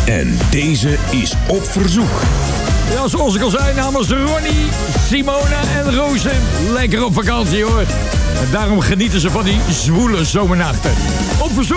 En deze is op verzoek. Ja, zoals ik al zei, namens Ronnie, Simona en Roze. Lekker op vakantie hoor. En daarom genieten ze van die zwoele zomernachten. Op verzoek.